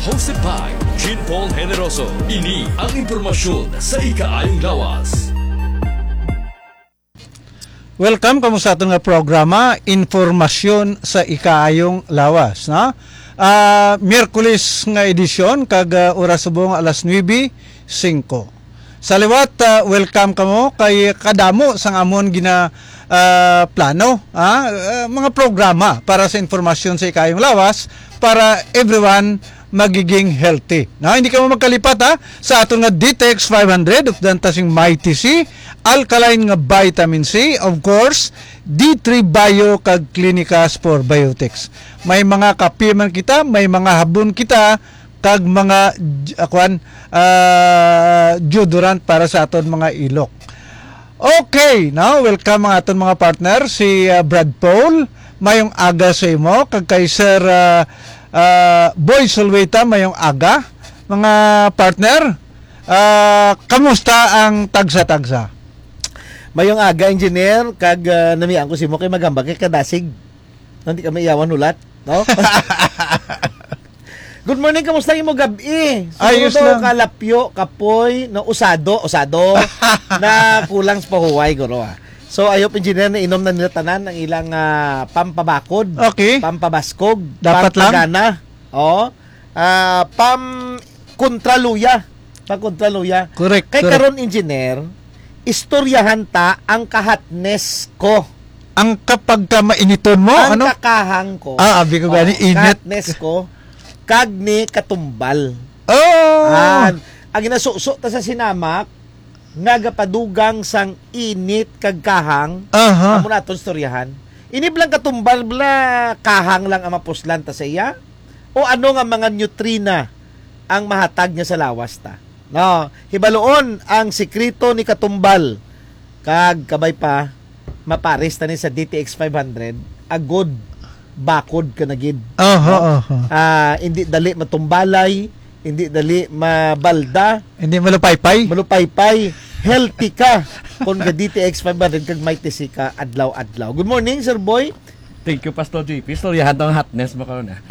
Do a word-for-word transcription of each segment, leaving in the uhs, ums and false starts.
Hosted by Jean Paul Generoso. Ini ang impormasyon sa Ikaayong Lawas. Welcome kamo sa atong nga programa, Informasyon sa Ikaayong Lawas. Na? Uh, Miyerkules nga edisyon, kag uh, oras subong alas nueve singko. Sa liwat, uh, welcome kamo kay kadamo sang amon gina uh, plano, ah? uh, mga programa para sa informasyon sa Ikaayong Lawas para everyone magiging healthy. Na hindi ka mo magkalipat ha sa aton nga D T X five hundred of dantasing Mighty C, alkaline nga vitamin C, of course, D three Bio kag Clinicas for Biotics. May mga kape man kita, may mga habon kita kag mga akuan uh, deodorant para sa aton mga ilok. Okay, now welcome ang aton mga partner si uh, Brad Paul, mayong aga sa imo kag kay Sir uh, uh, Boy Solweta mayong aga. Mga partner, uh, kamusta ang tagsa-tagsa? Mayong aga, engineer, kag uh, namiang ko si mo kay magamba kay kadasig. Nanti kami iyawan ulat, no? Good morning, kamusta imo gabi? Ayos Siguro lang. Kalapyo, kapoy, no usado, usado na kulang sa pahuway guro ah. So ayop engineer na inom na nila tanan ng ilang uh, pampabakod, Okay. pampabaskog, Dapat lang. pampagana. Oh. Ah, pam kontraluya. Pam kontraluya. Correct. Kay correct. karon engineer, istoryahan ta ang kahatnes ko. Ang kapag ka mainiton mo, ang ano? kakahang ko. Ah, abi ko gani, init. Kahatnes ko. Kag ni katumbal. Oh! An, ang ginasuso ta sa sinamak, nagapadugang sang init kag kahang, Aha. amo na aton istoryahan. Iniblang katumbal bla kahang lang ang mapuslan ta sa iya? O ano nga mga neutrina ang mahatag niya sa lawas ta? No, hibaloon ang sikreto ni katumbal. Kag kabay pa mapares ta ni sa D T X five hundred, agod bakod ka na gid. Aha, aha. Ah, hindi dali matumbalay, hindi dali mabalda, Hindi malupay-pay? malupaypay, healthy ka kung ga D T X five hundred kag may T C ka adlaw-adlaw. Good morning, Sir Boy. Thank you, Pastor J P. Storyahan tong hotness mo karon na.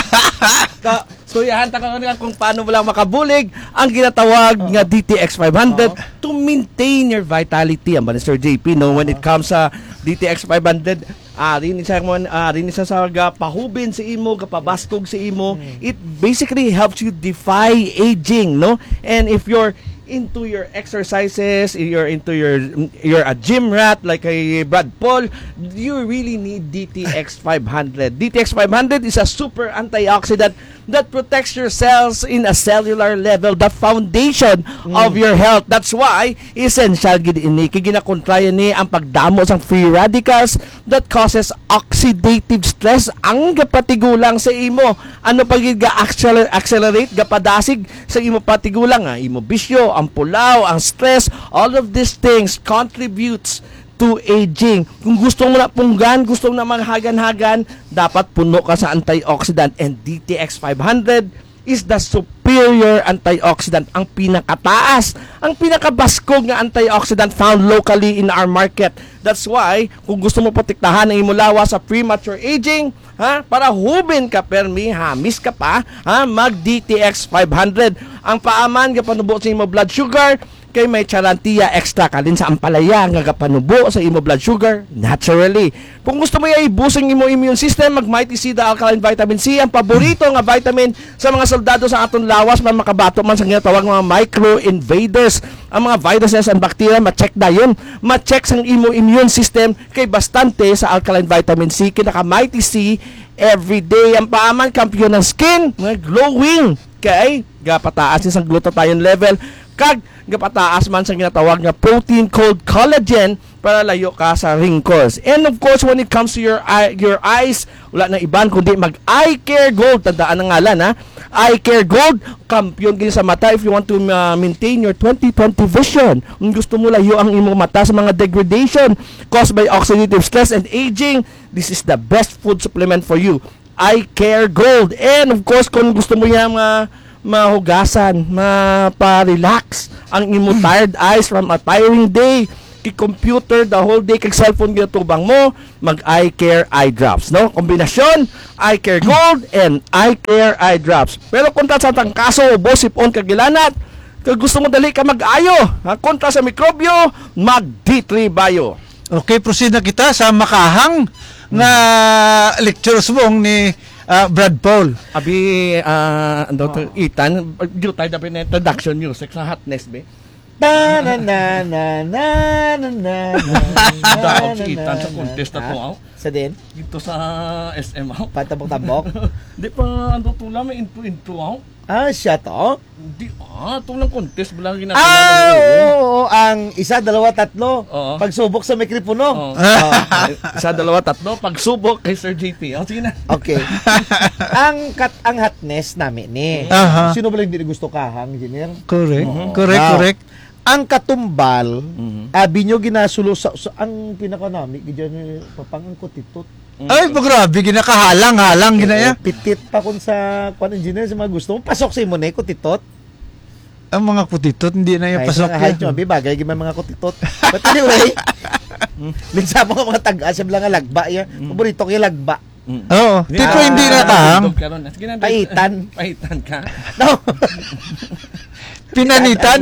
Ka, storyahan ta karon kung paano mo lang makabulig ang ginatawag nga D T X five hundred to maintain your vitality. Ang Sir J P, no, when it comes sa D T X five hundred, ah, rin isa mo, ah, rin isa sa pahubin sa imo, kapabaskog sa imo. It basically helps you defy aging, no? And if you're into your exercises, you're into your you're a gym rat like kay Brad Paul, you really need D T X five hundred. D T X five hundred is a super antioxidant that protects your cells in a cellular level, the foundation mm. of your health. That's why essential gid ini kay ginakontraya ni ang pagdamo sang free radicals that causes oxidative stress ang gapatigulang sa imo. Ano pag ga-accelerate accelerate gapadasig sa imo patigulang, ah, imo bisyo, ang pulaw, ang stress, all of these things contributes to aging. Kung gusto mo na punggan, gusto mo na maghagan-hagan, dapat puno ka sa antioxidant, and D T X five hundred is the superior antioxidant, ang pinakataas, ang pinakabaskog nga antioxidant found locally in our market. That's why, kung gusto mo protektahan ang imulawa sa premature aging, ha, para hubin ka permi, hamis ka pa, ha, mag D T X five hundred. Ang paaman nga panubo sa imo blood sugar, kay may charantia extra kalin sa ampalaya nga gapanubo sa imo blood sugar naturally. Kung gusto mo i-boost ang imo immune system, mag Mighty C, the alkaline vitamin C, ang paborito nga vitamin sa mga soldado sa aton lawas man makabato man sa ginatawag mga micro invaders. Ang mga viruses and bacteria ma-check dayon, ma-check sang imo immune system kay bastante sa alkaline vitamin C kinaka Mighty C every day. Ang paaman kampiyon ng skin, mga glowing kay gapataas sa glutathione level, kag gapataas man sa ginatawag nga protein called collagen para layo ka sa wrinkles. And of course, when it comes to your eye, your eyes, wala na iban kundi mag Eye Care Gold. Tandaan ang ngalan, ha. Eye Care Gold, kampiyon gini sa mata if you want to uh, maintain your twenty twenty vision. Kung gusto mo layo ang imong mata sa mga degradation caused by oxidative stress and aging, this is the best food supplement for you. Eye Care Gold. And of course, kung gusto mo yung mga mahugasan, mapa-relax ang imo tired eyes from a tiring day, ki-computer the whole day kag cellphone ginatubang mo, mag eye care eye drops, no? Kombinasyon eye care gold and eye care eye drops. Pero kung ta sa tang kaso ubos sipon kag gilanat, kag gusto mo dali ka mag-ayo, ha, kontra sa mikrobyo, mag D three Bio. Okay, proceed na kita sa makahang nga lecture subong ni ah, Brad Paul. Abi, uh, Doctor Ethan, dito tayo dapat na introduction music sa hotness, be. Ta na na na na na na Daog si Ethan sa contest na to, aw. Sa din? Dito sa S M, aw. Patabok-tabok? Di pa, ano to lang, may intro-intro, aw. Ah, siya to? Di, ah, ito lang contest, wala Ah, ginagawa. oo, oo, oo. Ang isa, dalawa, tatlo. Oo. Pagsubok sa mikropono. Oh. Ah, isa, dalawa, tatlo, pagsubok kay Sir J P. Oh, sige na. Okay. ang kat ang hotness namin ni. Aha. Sino ba lang hindi gusto kahang, engineer? Correct. Oo. Correct, Now, correct. Ang katumbal, Mhm. abi nyo ginasulo sa, sa ang pinaka nami, gidyan papang ang kutitot. Ay, pa grabe, ginakahalang-halang ginaya. Eh, pitit pa kun sa kwan engineer sa mga gusto mo. Pasok sa imo na kutitot. Ang mga kutitot, hindi na yung Ay, pasok sa height nyo, yan. abi, bagay gimay mga kutitot. But anyway, minsan mo nga mga taga, siya lang nga lagba ya. Paborito ko yung lagba. Oo, tito hindi na kahang. Sige na. Paitan. Paitan ka. No. Pinanitan.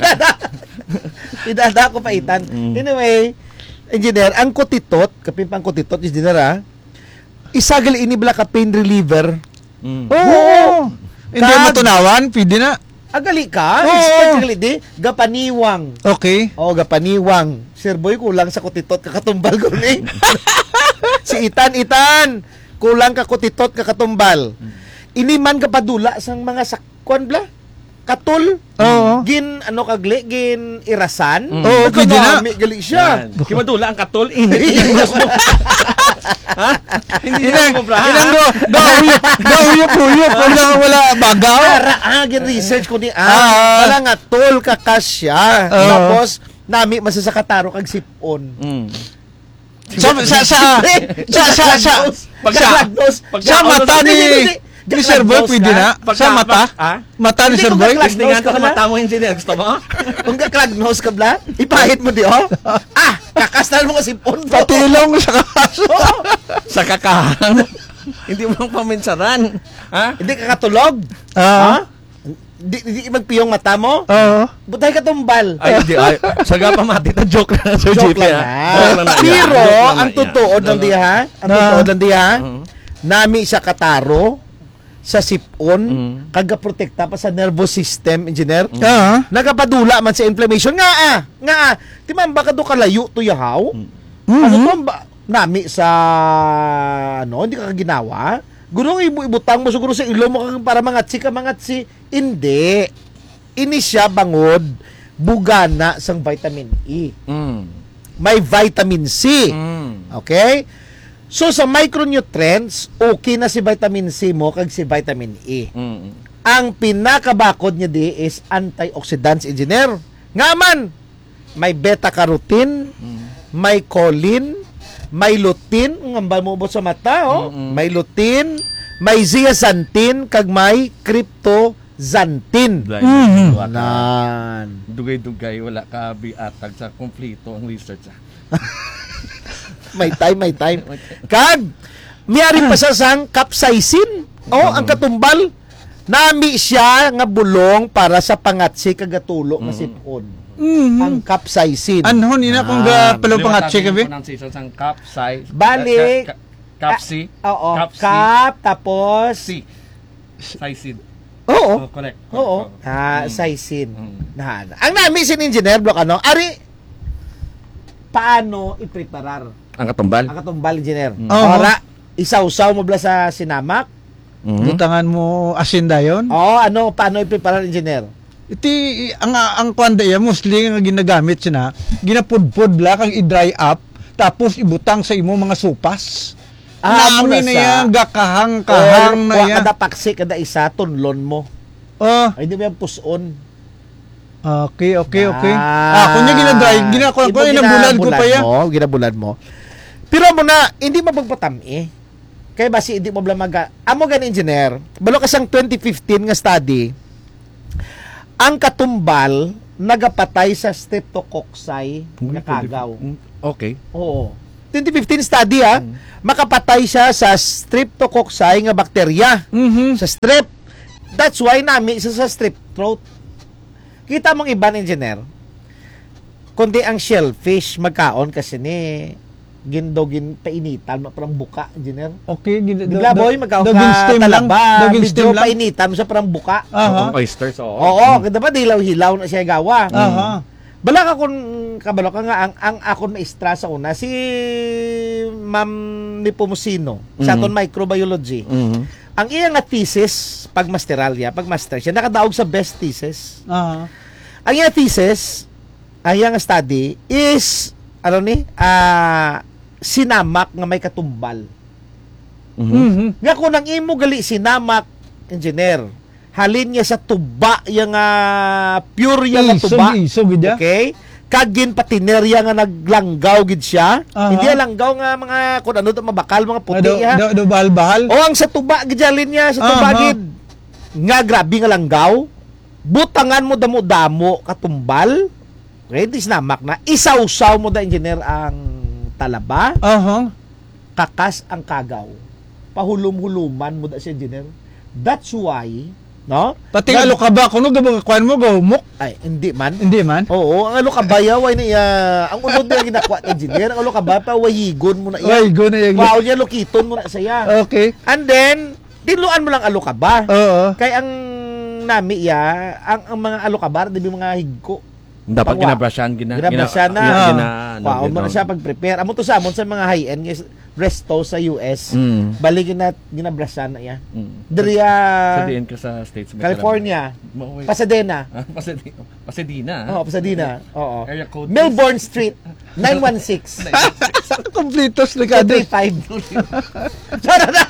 Idada ko paitan. Anyway, engineer, ang kutitot, kapimpang kutitot, engineer ha, isagal inibla ka pain reliever. Oo. Hindi Kag- mo tunawan, pwede na. Agali ka, Oo. expert gali di, gapaniwang. Okay. Oh, gapaniwang. Sir Boy, kulang sa kutitot, kakatumbal ko ni. Si Itan, Itan, kulang ka kutitot, kakatumbal. Iniman ka padula sang mga sakwan bla? Katul. Oo. Gin, ano kagli, gin irasan. Oo, pwede na. Nagkanami, gali siya. Kimadula ang katol, init yung gusto mo. Ha? Hindi Inang, mo bra. inang do, do, uyop, do, uyop, uyop, wala, wala, bagaw. Para, ah, gin research ko ni, ah, Ah. wala nga, tol, kakasya. Oo. Tapos, nami, masasakataro kag sipon. Mm. Sa, sa, sa, sa, sa, sa, Pagkaglagnos. Pag- sa mata ni, ni Sir Boy, pwede na. Sa mata, Ah? mata ni Hindi Sir ko Boy. kaklag- Tingnan ko ka sa na? mata mo, engineer. Gusto mo? Kung kaklagnos ka bla, ipahit mo di, oh. Ah, kakastal mo nga sipon. bro. Patilong sa kaso. Sa kakahang. Hindi mo lang paminsaran. Ha? Hindi ka katulog. Ah, Di, di magpiyong mata mo. oo. Butay ka tumbal. Ay, hindi. Ay, saga pa mati. Na joke lang. Sir Joke J P, lang ha? na. Joke lang na yan. Pero, Joke lang na ang yan. tutuod ng diha, ha? Ang Na- tutuod ng diha, ha? Mhm. Nami sa kataro, sa sipon, Mhm. kagaprotekta pa sa nervous system, engineer. Ah, Nagapadula man sa inflammation. Nga ah, nga ah. Di man baka do kalayo to yahaw? Ano mhm. to ba? Nami sa, ano, hindi ka ginawa? Gurong ibu-ibutang mo siguro sa ilo mo kag para mangatsi ka mangatsi. Hindi. Ini siya bangod bugana sang vitamin E. Mm. May vitamin C. Mm. Okay? So sa micronutrients, okay na si vitamin C mo kag si vitamin E. Mm. Ang pinakabakod niya di is antioxidants, engineer. Nga man, may beta-carotene, may choline, may lutein, ngamba mo ubot sa mata, oh. Mm-mm. May lutein, may zeaxanthin, kag may cryptozantin. Mhm. Nan. Dugay-dugay, wala ka biatag sa kumplito ang research. ah. May time, may time. Kag, miyari pa sa sang capsaicin. Oh, ang katumbal. Nami siya nga bulong para sa pangatsi kagatulo nga sipon. Mhm. Ang capsaicin. Ano, nina kung Ah, ga palo pangatsi ka, be? Pronunciation sang capsai. Balik. Ka- ka- Capsi. Oo, Capsi. cap, tapos... Si. Saisid. Oo. Oh, correct. Oo. Oh. Ah, Mm. saisin. Mm. Na, ang nami sin engineer block ano, ari paano i-preparar Ang katumbal. ang katumbal engineer? Mm. Oo. Para isaw-saw mo bla sa sinamak? Mhm. Butangan mo asin dayon. Oo, ano paano i-preparar engineer? Iti ang ang kwanda ya mostly nga ginagamit sina, ginapudpud la kang i-dry up tapos ibutang sa imo mga supas. Ah, Nami muna na sa- yan, gakahang-kahang na Or, yan. kada paksi, kada isa, tunlon mo. Oh, Ay, di ba yung puson? okay, okay, okay. Ah, Ah, kunya ginadry, ginakuha ko, Ibo inabulan ko pa yan. Mo, ginabulan mo. Pero mo na, hindi mapagpatami. Kaya basi, hindi mo bala mag... Amo gan engineer, balo kasang twenty fifteen nga study, ang katumbal, nagapatay sa streptococci nga kagaw. Okay. Oo. twenty fifteen study ha, makapatay siya sa streptococci nga bakterya. Mhm. Sa strep. That's why nami isa sa strep throat. Kita mong iban engineer. Kundi ang shellfish magkaon kasi ni gindogin painitan mo parang buka engineer. Okay, gid Bigla boy magkaon doging ka steam lang, talaba, doging medyo steam lang. painitan mo sa parang buka. Aha. Oysters, oo. Oo, kada ba dilaw-hilaw na siya gawa. Aha. Bala ka kun kabalo ka nga ang ang akon maestra sa una si Ma'am Nipomucino sa aton microbiology. Mhm. Ang iyang nga thesis pag masteralya, pag master siya nakadaog sa best thesis. Aha. Ang iyang thesis, ang iyang study is ano ni? Ah sinamak nga may katumbal. Mhm. Nga kung nang imo gali sinamak engineer, halin niya sa tuba yung uh, pure yung nga tuba. Iso, gid ya. Okay? Kagin patinerya nga naglanggaw gid siya. Aha. Hindi langgaw nga mga kung ano to mabakal mga puti Do, ha. do, do bahal-bahal. O ang sa tuba gid halin niya sa tuba Aha. gid. Nga grabe nga langgaw. Butangan mo damo-damo katumbal. Okay, di sinamak na. Isawsaw mo da engineer ang talaba. Aha. Kakas ang kagaw. Pahulum-huluman mo da si engineer. That's why, no? Pati Nag- alo ka ba kuno gabang kuan mo gahumok? Ay, hindi man. Hindi man. Oo, ang alo kabaya way niya. Ang unod niya ginakuha ni engineer, ang alo kabaya pa wahigon mo na iya. Ay, go na yung... Wow, niya lokiton mo na saya. Okay. And then, tinuan mo lang alo kaba. Oo. Kay ang nami ya, ang, ang mga alo kabar, di ba mga higko. Dapat Pangwa. ginabrasyan, gina, Ginabrasyan na. gina, gina, ano, Wow, mo na gina- siya pag-prepare. Amo to sa amon sa mga high-end guys, resto sa U S. Mm. Baligin na ginabrasyan na iya. Mm. Dria Sa diin ka sa States. may California, kalam- Mauwi. Pasadena. Ah, Pasadi- Pasadena. ah. Oo, Pasadena. Oo. Area code. Melbourne Street, nine one six. Completos two ligado. three five. Sana na.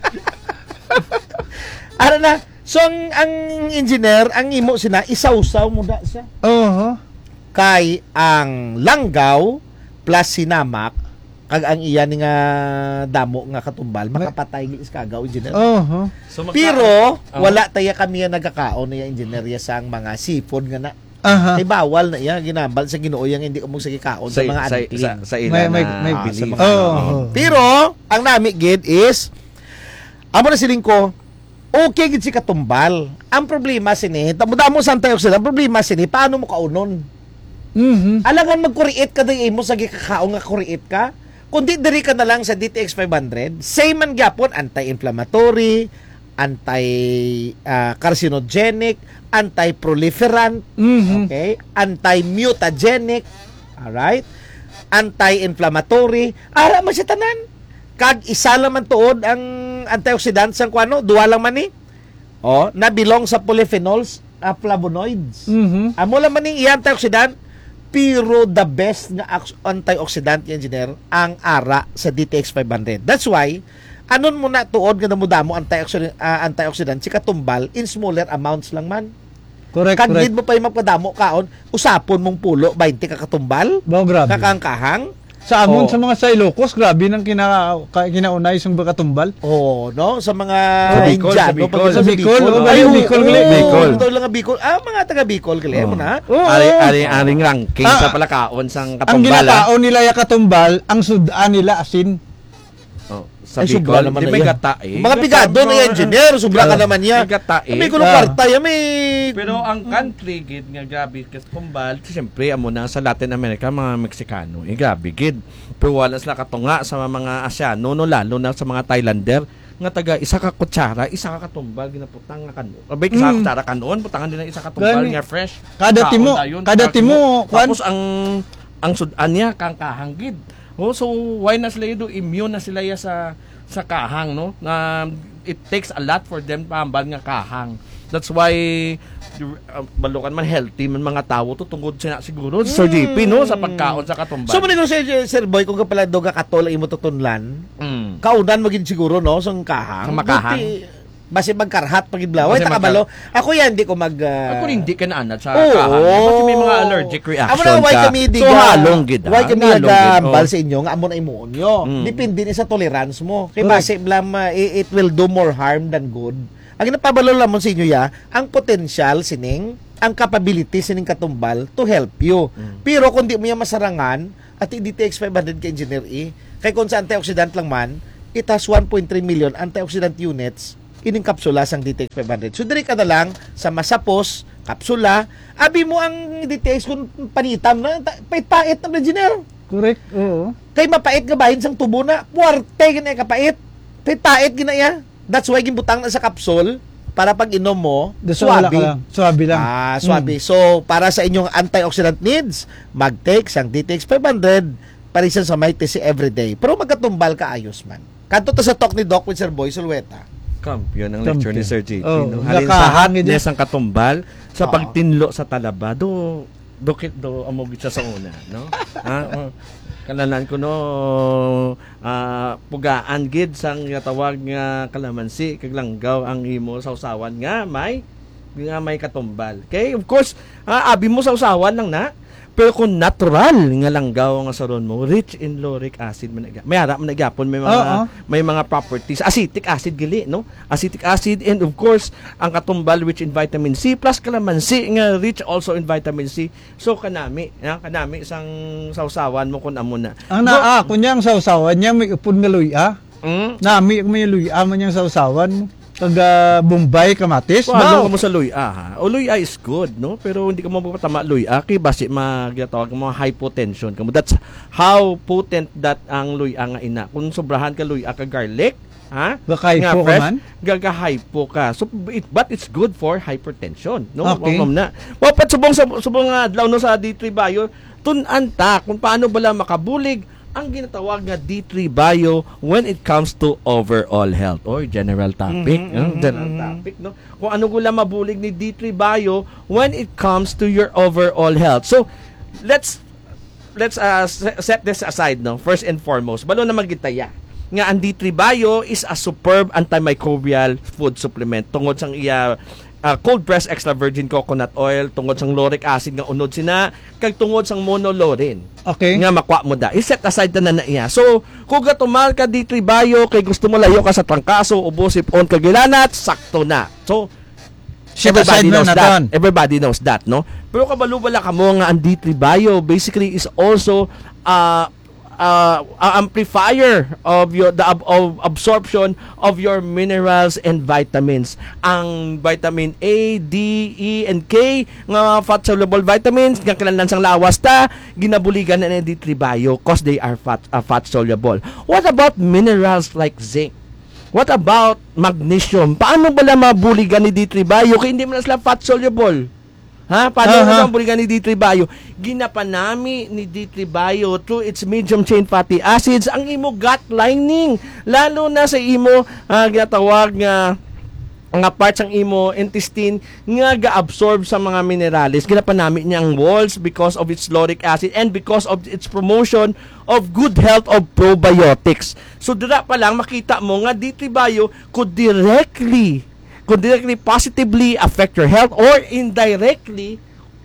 Ano na? So, ang, ang engineer, ang imo sina, isawsaw mo da siya. Oo. Kay ang langgaw plus sinamak, kag ang iya ni nga damo nga katumbal, makapatay ni is kagaw, engineer. Oo. So, magka- Pero, Oh. wala taya kami nga nagkakaon na yung engineer ya sang mga seafood nga na. Aha. Ay bawal na iya, ginambal sa ginoo yang hindi umong sige kaon sa, sa, mga sa, unclean. sa, sa ila May- may- na may belief. belief. Oo. Oo. Pero, ang nami gid is, amo na siling ko, okay gid si katumbal. Ang problema sini, damo sa antioxidant, ang problema sini, paano mo kaunon? Mhm. Alangan mag-create ka day mo sa gikakaon nga create ka. Kundi diri ka na lang sa D T X five hundred, same man gyapon, anti-inflammatory, anti-carcinogenic, anti-proliferant, Mhm. okay? Anti-mutagenic, alright? Anti-inflammatory, ara man siya tanan. Kag isa lang man tuod ang antioxidant sang kuano, duha lang man ni. Oh, na belong sa polyphenols, uh, flavonoids. Mhm. Amo lang man ning iya antioxidant, pero the best nga ax- antioxidant engineer ang ara sa D T X five hundred. That's why anon mo na tuod nga namudamo antioxidant uh, antioxidant si katumbal in smaller amounts lang man. Correct, Kag need correct. mo pa yung magpadamo kaon, usapon mong pulo twenty ka katumbal, Bao grabe. kakangkahang. Sa amon Oh. sa mga Ilocos, grabe nang kina ka- kinaunay sung baka-tumbal. Oh, no? Sa mga Sa Bicol, sa Indiano, Bicol. pag- Sa Bicol, oh, Ay, Bicol, Bicol, gali. Bicol. Bicol. lang Bicol. Ah, mga taga Bicol, gali mo na. Oo. Ari, ari, aring ranking Ah, sa palakaon sang Ang katumbala. ginakaon nila ya katumbal, ang sudan nila asin. Oh, sa Ay, Bicol, subra naman di na may yan. gata eh. Mga pigado na yan, engineer. Subra ka Ah. naman yan. May gata eh. May kulong Ah. kwarta yan, may... Pero ang country gid nga grabe kasi kumbal, siyempre amo na sa Latin America mga Meksikano, eh grabe gid. Pero wala sila katunga sa mga Asyano no lalo na sa mga Thailander nga taga isa ka kutsara, isa ka katumbal ginaputang nga kanon. Abay isa ka Mm. kutsara kanon, putangan din ang isa katumbal Gani. nga fresh. Kada Kaon timo, dayon, kada kaon timo, kwan. Tapos ang ang sudan niya kang kahanggid. Oh, so why na sila do immune na sila ya sa sa kahang no na it takes a lot for them pambal nga kahang. That's why uh, balukan man healthy man mga tao to tungod sina siguro Sir J P no sa pagkaon sa katumbal. So, manigo Sir, Sir Boy, kung kapala daw ka katol imo tutunlan, mm. kaunan mo gid siguro, no? Sang kahang. Sa makahang. Buti, basi magkarhat pagidlaw. Ay, Basi takabalo. Ako yan, di ko mag... ah, Ako hindi ka naanad sa Oo. kahang. Kasi may mga allergic reaction Amo na, why ka. kami di so ka- halong gid. Why kami halong gid, nagambal oh. sa inyo nga amo na imuon nyo. Mm. Depende ni sa tolerance mo. Kay Correct. base blam uh, it, it will do more harm than good. Ang napabalo lamon sa inyo ya, ang potential sining ang capabilities sining katumbal to help you. Mm. Pero kung di mo yan masarangan, at D T X five hundred ka engineer E, kay kung sa antioxidant lang man, it has one point three million antioxidant units ining kapsula sang D T X five hundred. So, diri ka na lang sa masapos, kapsula, abi mo ang D T X kung panitam na, pait-pait na engineer. Correct. Oo. Kay mapait nga bahin sang tubo na, puwarte gina kapait. Pait-pait gina ya. That's why gimbutang na sa kapsul para pag inom mo, Deso wala ka swabe. lang. Swabe lang. Ah, swabe. Mm. So, para sa inyong antioxidant needs, mag-take sang D T X five hundred parisan sa may T C everyday. Pero magkatumbal ka ayos man. Kanto to sa talk ni Doc with Sir Boy Sulweta. Kampiyon ang Kampiyon. lecture ni Sir J P. Oh, no? Halin sa nakahangin hotness ang katumbal, sa Oo. pagtinlo sa talaba, do, dokit do amogit siya sa una. No? ha? Oh. Kalanan ko no, ah, pugaan gid sang tawag nga kalamansi, kag langgaw ang imo sa usawan nga may nga may katumbal. Okay, of course, ah, abi mo sa usawan lang na. Pero kung natural nga langgaw nga saron mo, rich in lauric acid man naga. May ara man nagyapon may mga Oo. may mga properties. Acetic acid gali, no? Acetic acid, and of course, ang katumbal rich in vitamin C plus kalamansi nga rich also in vitamin C. So kanami, ya, kanami isang sausawan mo kun amo na. Ang naa, kunyang sausawan niya, may upon nga luya. Mm? Nami, may luya man niyang sausawan mo. Kaga Bombay, Kamatis. So, Wow. ano ka mo sa luya, ha? O luya is good, no? Pero hindi ka mo patama luya, kay basi magyatawag mo hypotension ka mo. That's how potent that ang luya nga ina. Kung sobrahan ka luya ka garlic, ha? Gaka-hypo ka man? Gaga-hypo ka. So, it, but it's good for hypertension, no? Okay. Wag na. Wapat subong sa subong nga adlaw no sa D three Bio, tun-an ta kung paano bala makabulig ang ginatawag nga D three Bio when it comes to overall health or general topic. Mhm, no? mhm, General mhm. topic, no? Kung ano gula mabulig ni D three Bio when it comes to your overall health. So, let's let's uh, set this aside, no? First and foremost, balo na magitaya nga ang D three Bio is a superb antimicrobial food supplement tungod sang iya uh, cold pressed extra virgin coconut oil, tungod sang lauric acid nga unod sina, kag tungod sang monolaurin Okay. nga makwa mo da. I-set aside na na iya. So, kung gatumal ka D three Bio, kay gusto mo layo ka sa trangkaso, ubos ipon ka gilanat, sakto na. So, Set everybody aside na knows naton. that. Everybody knows that, no? Pero kabalo bala ka mo nga ang D three Bio basically is also uh, uh, a amplifier of your the ab- of absorption of your minerals and vitamins. Ang vitamin A, D, E, and K nga fat soluble vitamins nga kinahanglan sang lawas ta ginabuligan na ni D three Bio cause they are fat uh, fat soluble. What about minerals like zinc? What about magnesium? Paano bala mabuligan ni D three Bio kay hindi man sila fat soluble? Ha? Paano Aha. uh-huh. mabuligan ni D three Bio? Ginapanami ni D three Bio through its medium chain fatty acids ang imo gut lining. Lalo na sa imo uh, ginatawag nga nga parts ang imo intestine nga ga-absorb sa mga minerales. Ginapanami niya ang walls because of its lauric acid and because of its promotion of good health of probiotics. So dira pa lang makita mo nga D three Bio could directly could directly positively affect your health or indirectly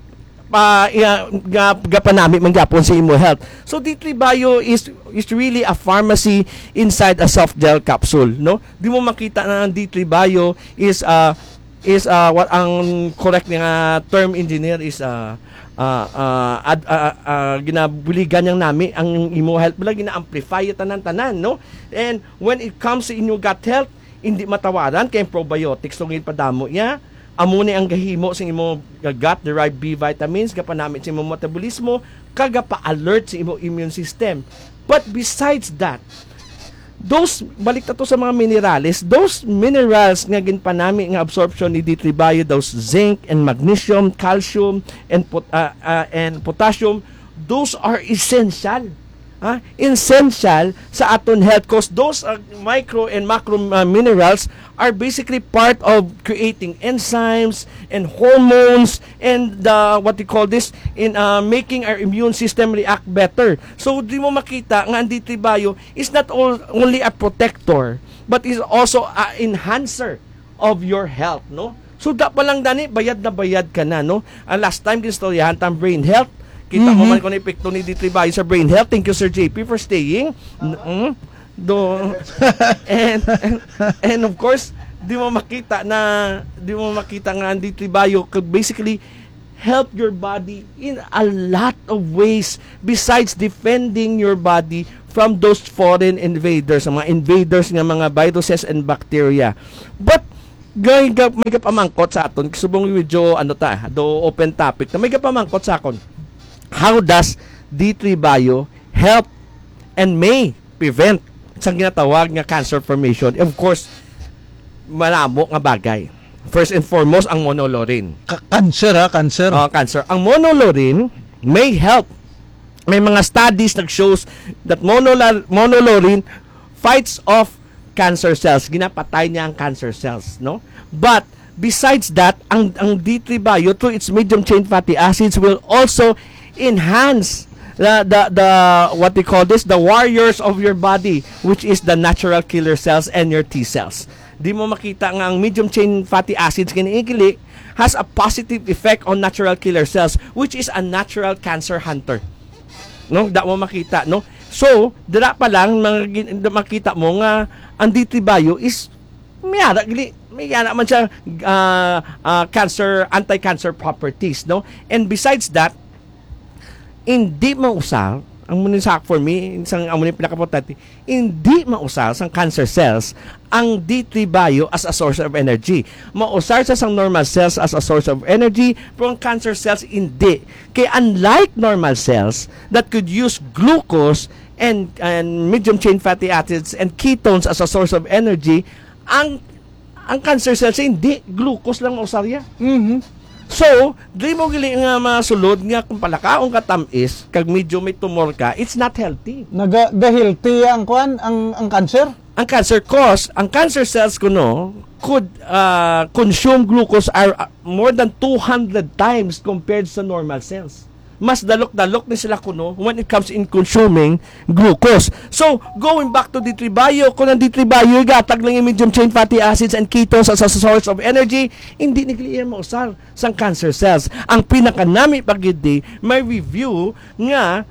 pa uh, ga, gapanami man gyapon sa imo health. So D three Bio is is really a pharmacy inside a soft gel capsule, no? Di mo makita na ang D three Bio is uh is uh what ang correct nga term engineer is uh uh, uh, ad, uh, uh, ginabuligan yang nami ang imo health bala gina-amplify tanan-tanan, no? And when it comes to inyo gut health, hindi matawaran kay probiotics tungil padamo niya. Amo ni ang gahimo sa imo gut derived B vitamins gapanamit sa imo metabolismo kaga pa-alert sa imo immune system. But besides that, those balik ta to sa mga minerales, those minerals nga ginpanami nga absorption ni D three Bio, those zinc and magnesium, calcium and pot, uh, uh, and potassium, those are essential. Ha? Essential sa aton health cause those uh, micro and macro uh, minerals are basically part of creating enzymes and hormones and uh, what we call this in uh, making our immune system react better. So di mo makita nga ang D three Bio is not all, only a protector but is also a enhancer of your health, no? So da pa lang dani bayad na bayad ka na, no? Uh, last time ginstoryahan tam brain health. Kita Mhm. mo man kung ano epekto ni D three Bio sa brain health. Thank you, Sir J P, for staying. Mm, do and, and and of course, di mo makita na di mo makita nga ang D three Bio basically help your body in a lot of ways besides defending your body from those foreign invaders, mga invaders nga mga viruses and bacteria. But gay may kapamangkot sa aton, subong video ano ta, do open topic na may kapamangkot sa akon. How does D three Bio help and may prevent sa ginatawag nga cancer formation? Of course, malamo nga bagay. First and foremost, ang monolaurin. Ka- cancer ha, cancer. Oh, cancer. Ang monolaurin may help. May mga studies nag-shows that monolaurin, monolaurin fights off cancer cells. Ginapatay niya ang cancer cells, no? But besides that, ang ang D three Bio through its medium chain fatty acids will also enhance the the the what we call this, the warriors of your body, which is the natural killer cells and your T cells. Di mo makita nga ang medium chain fatty acids kiniikili has a positive effect on natural killer cells, which is a natural cancer hunter. No, da mo makita, no? So, dira pa lang mga, makita mo nga ang D three Bio is mayara gili, mayara man siya uh, uh, cancer anti-cancer properties, no? And besides that, hindi mausal ang munisak for me, isang amo ni pinakaportante, hindi mausal sang cancer cells ang D three Bio as a source of energy. Mausal sa sang normal cells as a source of energy, pero ang cancer cells hindi. Kaya unlike normal cells that could use glucose and and medium chain fatty acids and ketones as a source of energy, ang ang cancer cells hindi, glucose lang mausal ya. Mhm. So, di mo gili nga masulod nga kung palakaong katamis, kag medyo may tumor ka, it's not healthy. Naga-healthy ang kwan, ang ang cancer? Ang cancer cause, ang cancer cells kuno could uh, consume glucose are uh, more than two hundred times compared sa normal cells. Mas dalok-dalok ni sila kuno when it comes in consuming glucose. So, going back to D three Bio, kung ang D three Bio gatag lang yung medium chain fatty acids and ketones as a source of energy, hindi nagli mausal sang cancer cells. Ang pinakanami pagidi, may review nga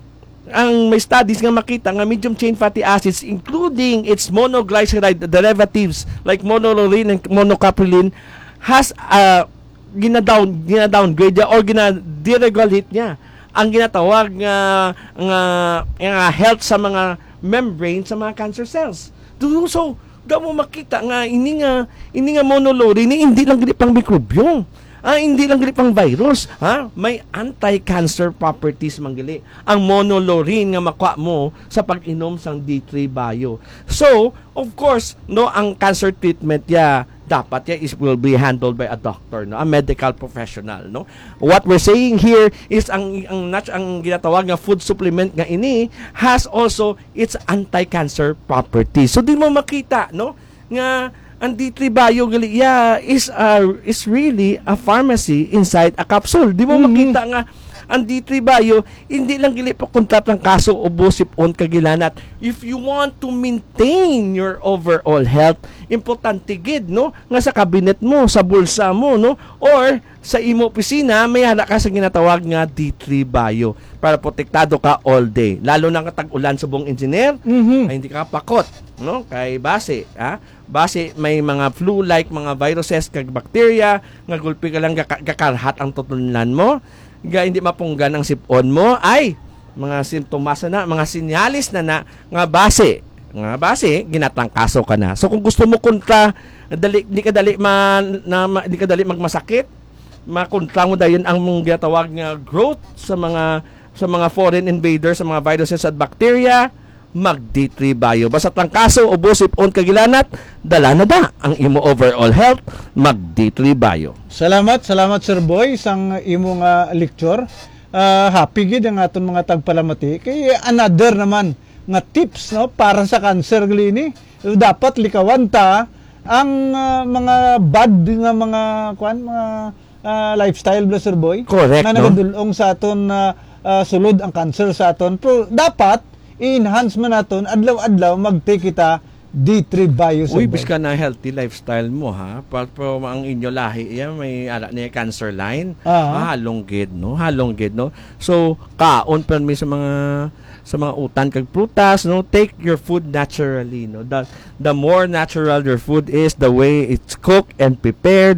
ang may studies nga makita nga medium chain fatty acids including its monoglyceride derivatives like monolaurin and monocapryline has a uh, gina-down gina-downgrade or gina-deregulate niya ang ginatawag nga nga, nga health sa mga membrane sa mga cancer cells. So, da mo makita nga ini nga ini nga monolaurin ni hindi lang gid pang mikrobyo. Ah, hindi lang gili pang virus, ha? May anti-cancer properties manggili. Ang monolaurin nga makuha mo sa pag-inom sang D three Bio. So, of course, no, ang cancer treatment ya dapat ya is will be handled by a doctor, no, a medical professional, no. What we're saying here is ang ang nat ang ginatawag nga food supplement nga ini has also its anti-cancer properties. So di mo makita, no, nga ang D three Bio gali yeah, is uh, is really a pharmacy inside a capsule. Di mo mm-hmm. makita nga ang D three Bio hindi lang gali pa kontrap ng kaso o busip-on kagilanat. If you want to maintain your overall health, importante gid, no, nga sa cabinet mo, sa bulsa mo, no, or sa imo opisina may hana ka sa ginatawag nga D three Bio para protektado ka all day. Lalo na nga tag-ulan sa buong engineer, Mhm. ay hindi ka pakot, no, kay base, ha? Base may mga flu-like mga viruses kag bacteria nga gulpi ka lang gaka- gakarhat ang tutulan mo, ga hindi mapunggan ang sipon mo, ay mga simptomas na, mga sinyalis na na nga base, nga base ginatangkaso ka na. So kung gusto mo kontra, dali di ka dali man na ma, di ka dali magmasakit, makontra mo dayon ang mong ginatawag nga growth sa mga sa mga foreign invaders, sa mga viruses at bacteria, mag D three Bio. Basta tangkaso o busip-on kagilanat, dala na da ang imo overall health, mag D three Bio. Salamat, salamat Sir Boy sang imo nga lecture. Uh, happy gid ang aton mga tagpalamati. Kay another naman nga tips, no, para sa cancer glini. Dapat likawan ta ang uh, mga bad nga mga kwan mga uh, lifestyle bla Sir Boy. Correct, na no? nagadulong sa aton uh, uh, sulod ang cancer sa aton. Pero dapat i-enhance man naton adlaw-adlaw mag-take kita D three Bio. Uy, bis ka na healthy lifestyle mo, ha? Pag pro ang inyo lahi, yan, may ala niya cancer line. Ah. Halong gid, no? Halong gid, no? So, kaon pa mi sa mga sa mga utan kag prutas, no? Take your food naturally, no? The, the more natural your food is, the way it's cooked and prepared,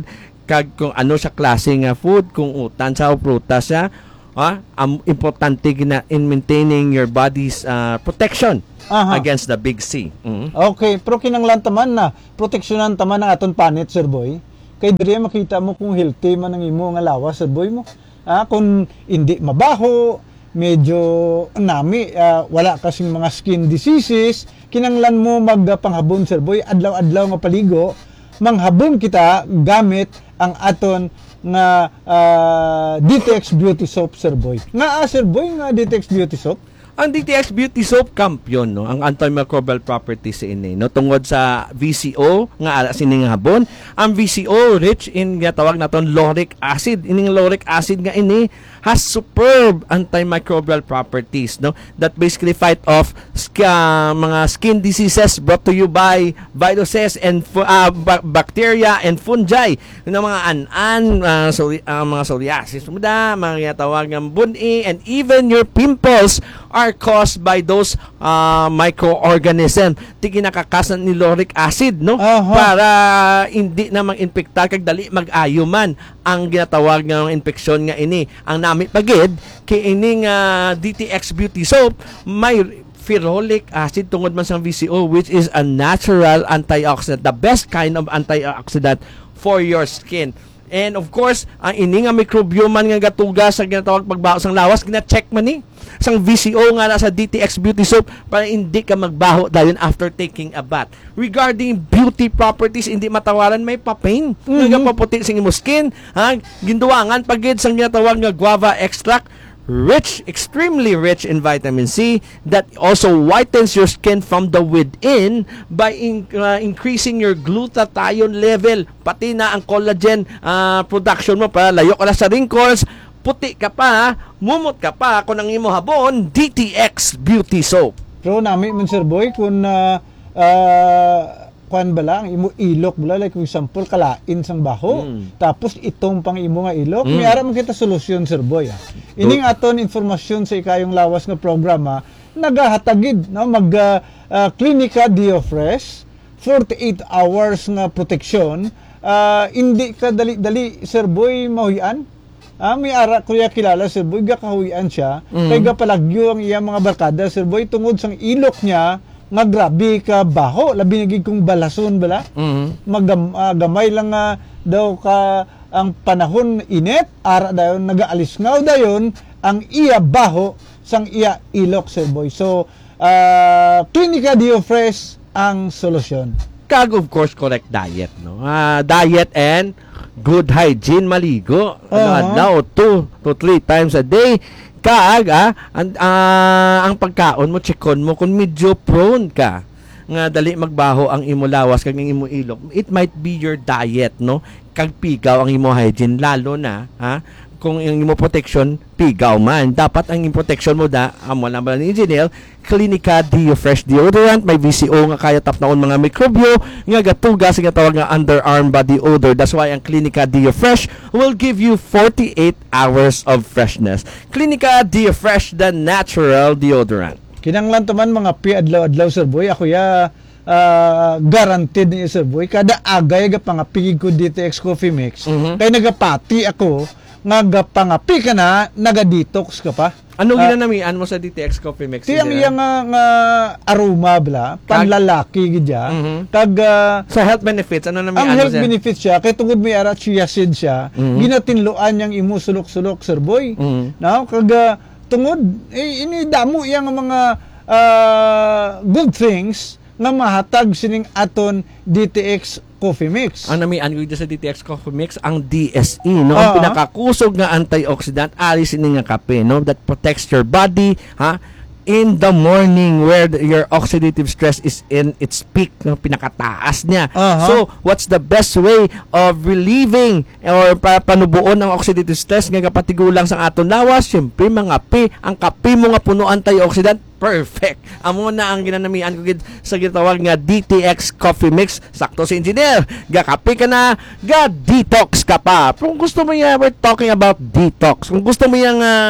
kag kung ano siya klase nga food, kung utan sa o prutas siya, ah, um, importante gina in maintaining your body's uh, protection Aha. against the big C. Mhm. Okay, pero kinanglan taman na proteksyonan taman ang aton panit, Sir Boy. Kay diri makita mo kung healthy man ang imo nga lawas, Sir Boy mo. Ah, kung hindi mabaho, medyo nami, ah, wala kasing mga skin diseases, kinanglan mo magpanghabon, Sir Boy, adlaw-adlaw nga paligo, manghabon kita gamit ang aton nga ah, D T X Beauty Soap, Sir Boy. Nga, ah, Sir Boy, nga D T X Beauty Soap? Ang D T X Beauty Soap kampiyon no, ang antimicrobial properties ini no tungod sa V C O nga ala sining habon. Ang V C O rich in nga tawag naton lauric acid. Ining lauric acid nga ini has superb antimicrobial properties no that basically fight off ska, mga skin diseases brought to you by viruses and uh, ba- bacteria and fungi. Yung mga an-an, uh, soli- uh, mga psoriasis, muda, mga tawag ng buni, and even your pimples are caused by those uh, microorganisms. Tigi nakakasan ni lauric acid, no? Aha. Para hindi na mag-infekta kag dali mag-ayo man ang ginatawag nga infeksyon nga ini. Ang nami pagid kay ining uh, D T X Beauty Soap may ferrolic acid tungod man sa V C O, which is a natural antioxidant, the best kind of antioxidant for your skin. And of course, ang ini nga microbiome man nga gatuga sa ginatawag pagbaho sang lawas, gina-check man ni sang V C O nga nasa D T X Beauty Soap para hindi ka magbaho dayon after taking a bath. Regarding beauty properties, hindi matawaran may papain. Mm-hmm. Nga paputi sa imong skin, ha? Ginduwangan pagid sang ginatawag nga guava extract, rich, extremely rich in vitamin C that also whitens your skin from the within by in, uh, increasing your glutathione level, pati na ang collagen uh, production mo para layo ka na sa wrinkles, puti ka pa, mumot ka pa kung ang imo habon, D T X Beauty Soap. Pero nami man, Sir Boy, kung uh, uh, kuan bala ang imo ilok bala, like kung example kalain sang baho, Mm. tapos itong pang imo nga ilok, Mm. may ara man kita solusyon, Sir Boy. Ah. Ining aton informasyon sa ikayong lawas nga programa, nagahatagid no mag uh, uh, Clinica Diofresh forty-eight hours nga proteksyon, uh, hindi ka dali-dali, Sir Boy, mahuyan. Ah, may ara kuya kilala, Sir Boy, gakahuyan siya, Mm. kay gapalagyo ang iyang mga barkada, Sir Boy, tungod sang ilok niya nga grabe ka baho, labi nagig kong balason bala. Mhm. Magam, ah, gamay lang nga daw ka ang panahon init, ara dayon nagaalis nga dayon ang iya baho sang iya ilok, Sir Boy. So, uh, Clinica Diofresh ang solusyon. Kag of course correct diet no. Ah, diet and good hygiene, maligo. Ano Uh-huh. adlaw two to three times a day. Kag ah, ang, ah, ang pagkaon mo checkon mo kung medyo prone ka nga dali magbaho ang imo lawas kag ang imo ilok. It might be your diet no. Kag pigaw ang imo hygiene lalo na ha kung ang imo protection pigaw man. Dapat ang imo protection mo da amo lang ba ni engineer Clinica Diofresh deodorant, may V C O nga kaya tapnaon mga mikrobyo nga gatuga sa tawag nga underarm body odor. That's why ang Clinica Diofresh will give you forty-eight hours of freshness. Clinica Diofresh, the natural deodorant. Kinanglan taman mga pi adlaw-adlaw, Sir Boy, ako ya uh, guaranteed ni Sir Boy kada agay ga pangapigig ko D T X Coffee Mix. Mhm. Kay nagapati ako nga gapangapi ka na, naga-detox ka pa. Ano Ah, ginanamian mo sa D T X Coffee Mix? Ti ang iya nga, nga aroma bla, panlalaki gidya. Mhm. Kag uh, Sa health benefits, ano namian ang mo health siya? benefits siya, kay tungod may ara chia seed siya, Mhm. ginatinluan niyang imo sulok-sulok, Sir Boy. Mhm. No, kag uh, tungod eh, ini damo iya nga mga uh, good things nga mahatag sining aton D T X Coffee Mix. Ang namian ko dito sa D T X Coffee Mix, ang D S E, no? Oo. Ang pinakakusog nga antioxidant, alis ini nga kape, no? That protects your body, ha? In the morning where the- your oxidative stress is in its peak, no? Pinakataas niya. Aha. So, what's the best way of relieving or pa panubuon ang oxidative stress nga kapatigulang sa aton lawas? Siyempre, mga kape. Ang kape mo nga puno antioxidant, perfect. Amo na ang ginanamian ko gid sa gitawag nga D T X Coffee Mix. Sakto si engineer. Gakape ka na, ga detox ka pa. Pero kung gusto mo yan, we're talking about detox. Kung gusto mo yung uh,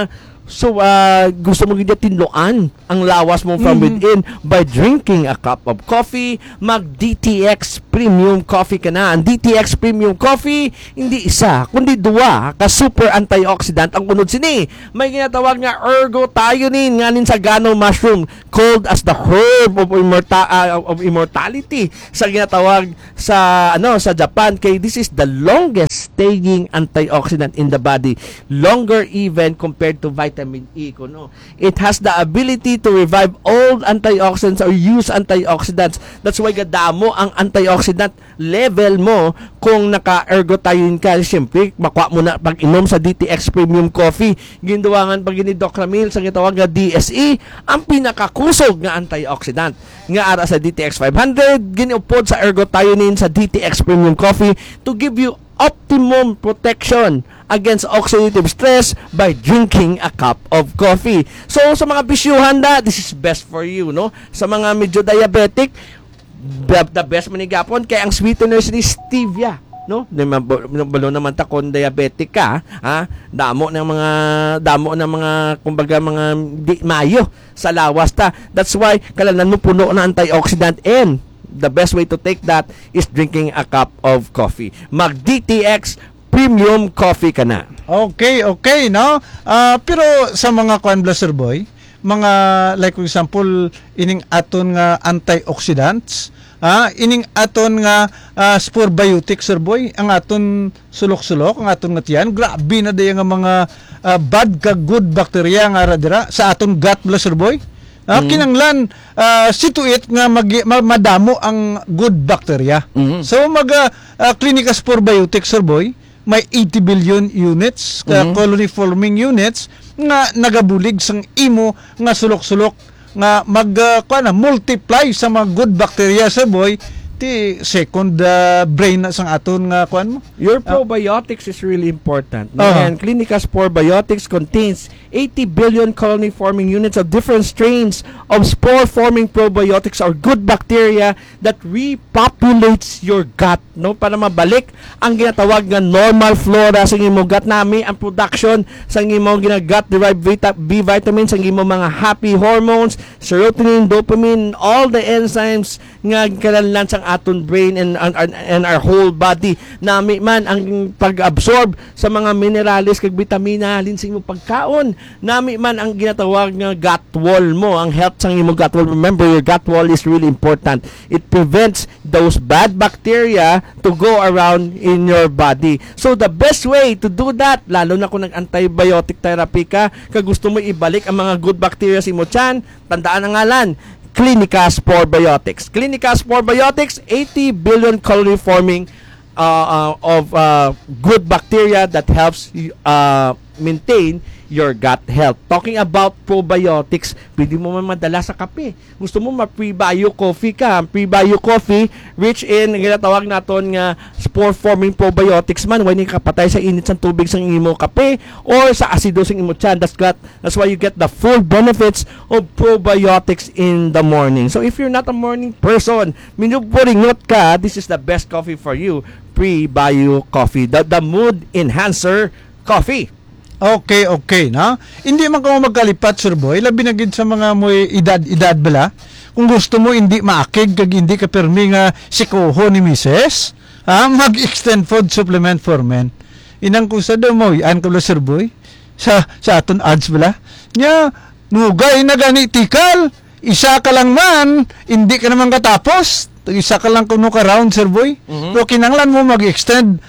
So, uh, gusto mo gid tinloan ang lawas mo from Mhm. within by drinking a cup of coffee. Mag-D T X Premium Coffee ka na. Ang D T X Premium Coffee, hindi isa, kundi duwa ka super antioxidant ang unod sini. May ginatawag nga ergothioneine nganin sa gano mushroom, called as the herb of, immorta- uh, of immortality sa ginatawag sa ano sa Japan. Kay this is the longest staying antioxidant in the body, longer even compared to vitamin E. Kuno. It has the ability to revive old antioxidants or use antioxidants. That's why gadamo ang antioxidant level mo kung naka-ergothioneine ka. Siyempre, makuha mo na pag-inom sa D T X Premium Coffee. Ginduwangan pag ni Doc Ramil sa gitawag nga D S E, ang pinakakusog nga antioxidant. Nga ara sa D T X five hundred, giniupod sa ergothioneine sa D T X Premium Coffee to give you optimum protection against oxidative stress by drinking a cup of coffee. So sa mga bisyuhan na, this is best for you, no? Sa mga medyo diabetic, the, the best manigapon kay ang sweeteners ni stevia, no? Balo naman ta kung diabetic ka, ha? Damo ng mga damo ng mga kumbaga mga di mayo sa lawas ta. That's why kalanan mo puno na antioxidant and the best way to take that is drinking a cup of coffee. Mag-D T X Premium Coffee ka na. Okay, okay, no? Ah, pero sa mga kwan Sir Boy, mga like for example, ining aton nga antioxidants, ah, ining aton nga uh, spore biotic Sir Boy, ang aton sulok-sulok, ang aton nga tiyan, grabe na day nga mga ah, bad ka good bacteria nga ara dira sa aton gut Sir Boy. Ah, Mm. kinanglan uh, situate nga mag, ma- madamo ang good bacteria. Mhm. So mag uh, uh, Clinica Spore Biotics Sir Boy, may eighty billion units, ka Mhm. colony forming units nga nagabulig sang imo nga sulok-sulok nga mag uh, kuan na, multiply sa mga good bacteria Sir Boy, ti second uh, brain na sang aton nga kuan mo. Your probiotics is really important. Uh-huh. And Clinica Spore Biotics contains eighty billion colony-forming units of different strains of spore-forming probiotics or good bacteria that repopulates your gut, no? Para mabalik ang ginatawag nga normal flora sa imong gut nami, ang production sa imong gina-gut-derived vita- B vitamins, sa imong mga happy hormones, serotonin, dopamine, all the enzymes nga kailangan sa aton brain and, and, and our whole body. Nami man ang pag-absorb sa mga minerales kag vitamina halin sa imong pagkaon. Nami man ang ginatawag nga gut wall mo, ang health sa imong gut wall. Remember, your gut wall is really important. It prevents those bad bacteria to go around in your body. So the best way to do that, lalo na kung nag-antibiotic therapy ka, kag gusto mo ibalik ang mga good bacteria sa imo tiyan, tandaan ang ngalan, Clinica Spore Biotics. Clinica Spore Biotics, eighty billion colony forming uh, uh, of uh, good bacteria that helps you uh, maintain your gut health. Talking about probiotics, pwede mo man madala sa kape. Gusto mo ma-prebio coffee ka. Prebio coffee, rich in, ginatawag naton nga spore-forming probiotics man. Why ni kapatay sa init sa tubig sa imo kape or sa asido sa imo tiyan. That's, got, that's why you get the full benefits of probiotics in the morning. So if you're not a morning person, minupuringot ka, this is the best coffee for you. Prebio coffee. The, the mood enhancer coffee. Okay, okay, na. Hindi man ka mo magkalipat Sir Boy, labi na gid sa mga moy edad-edad bala. Kung gusto mo hindi maakig kag hindi ka permi nga sikoho ni Missus, ha, mag-extend food supplement for men. Inang kusa daw mo yan kabla Sir Boy sa sa aton ads bala. Nya nugay na gani tikal, isa ka lang man, hindi ka naman katapos. Isa ka lang kuno ka round Sir Boy. Mhm. So kinanglan mo mag-extend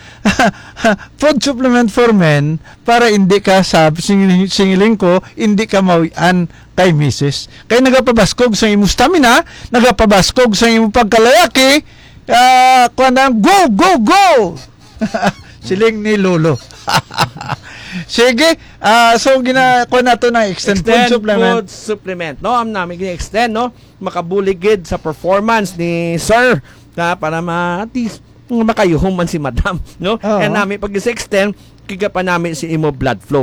food supplement for men para hindi ka sabi singil, singiling ko hindi ka mawian kay Missus Kay nagapabaskog sa imong stamina, nagapabaskog sa imong pagkalayaki, uh, kuan go go go. Siling ni Lolo. Sige, ah so gina ko nato na extend, Extend food supplement. food supplement. No, am namin gina-extend, no? Makabuligid sa performance ni Sir na para ma at least makayuhong man si Madam, no? Oo. And namin pag extend kiga pa namin si imo blood flow.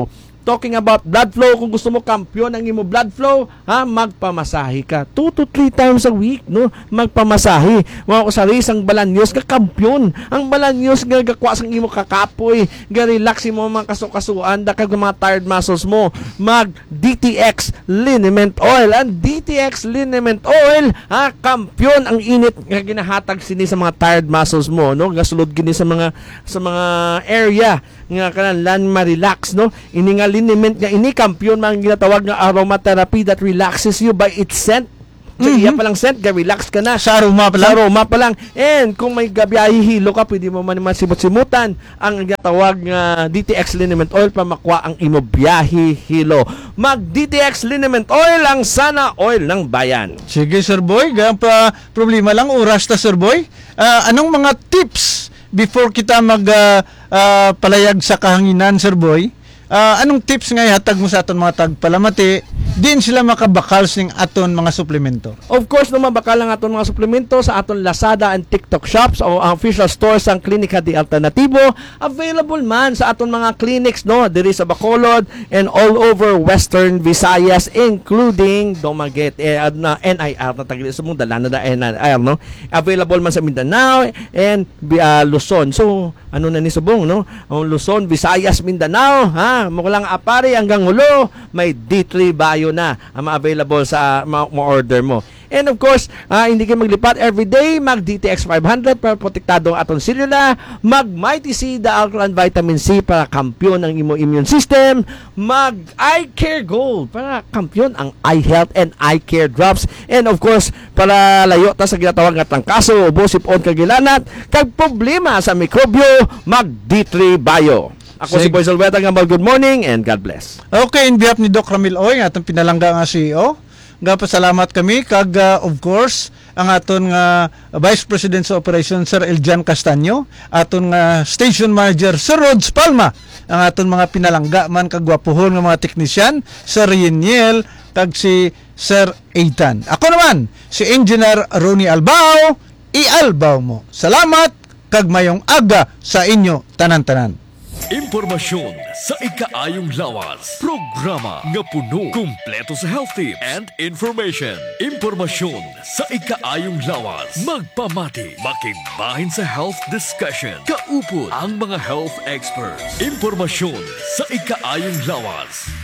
talking about blood flow, kung gusto mo kampiyon ang imo blood flow, ha, magpamasahe ka. Two to three times a week, no? Magpamasahe. Mga kusari, ang balanyos ka kampiyon. Ang balanyos nga gakwa sang imo kakapoy, ga relax imo mga kasukasuan, da kag mga tired muscles mo. Mag D T X liniment oil. Ang D T X liniment oil, ha, kampiyon ang init nga ginahatag sini sa mga tired muscles mo, no? Gasulod gini sa mga sa mga area nga kanang ma-relax, no? Ini nga liniment nga ini kampiyon man ginatawag nga aromatherapy that relaxes you by its scent. So, mm-hmm. iya pa lang scent, ga-relax ka na. Sa aroma pa lang. Sa aroma pa lang. And kung may gabiyahe hilo ka, pwede mo man naman simut-simutan ang ginatawag nga D T X liniment oil para makuha ang imo biyahe hilo. Mag D T X liniment oil ang sana oil ng bayan. Sige, Sir Boy. Ga pa problema lang oras ta, Sir Boy. Ah, anong mga tips before kita mag uh, uh, palayag sa kahanginan, Sir Boy? Uh, anong tips nga ihatag mo sa aton mga tagpalamati din sila makabakal ning aton mga suplemento? Of course, no, mabakal ang aton mga suplemento sa aton Lazada and TikTok shops o ang official stores ang Klinika de Alternativo. Available man sa aton mga clinics, no, diri sa Bacolod and all over Western Visayas, including Dumaguete, eh, na N I R na tagli sa mong dala na da N I R, no. Available man sa Mindanao and uh, Luzon. So, ano na ni subong, no? Ang Luzon, Visayas, Mindanao, ha, mukulang apari hanggang ulo, may D three Bio na ang available sa ma-order mo. And of course, uh, hindi kayo maglipat everyday, mag D T X five hundred para protektado ang atong selula, mag Mighty C, the Alkaline Vitamin C para kampiyon ang imo immune system, mag Eye Care Gold para kampiyon ang eye health and eye care drops, and of course, para layo ta sa ginatawag nga trangkaso, ubo, sipon, kagilanat, kag problema sa mikrobyo, mag D three Bio. Ako si Sige. Boy Salveta, good morning and God bless. Okay, in behalf ni Doc Ramil Oy, atong pinalangga nga C E O, nga pasalamat kami kag uh, of course ang aton nga Vice President sa Operation Sir Eljan Castaño, aton nga Station Manager Sir Rods Palma, ang aton mga pinalangga man kag gwapuhon nga mga teknisyan Sir Yeniel kag si Sir Eitan. Ako naman si Engineer Ronnie Albao, i-albaw mo. Salamat kag mayong aga sa inyo tanan-tanan. Impormasyon sa ikaayong lawas. Programa nga puno, kumpleto sa health tips and information. Impormasyon sa ikaayong lawas. Magpamati, makigbahin sa health discussion. Kaupod ang mga health experts. Impormasyon sa ikaayong lawas.